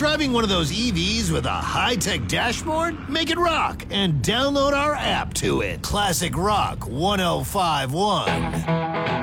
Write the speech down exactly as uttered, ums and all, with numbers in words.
Driving one of those E Vs with a high-tech dashboard? Make it rock and download our app to it. Classic Rock ten fifty-one.